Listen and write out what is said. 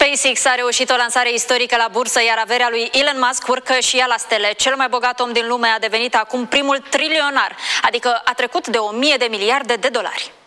SpaceX a reușit o lansare istorică la bursă, iar averea lui Elon Musk urcă și ea la stele. Cel mai bogat om din lume a devenit acum primul trilionar, adică a trecut de 1000 de miliarde de dolari.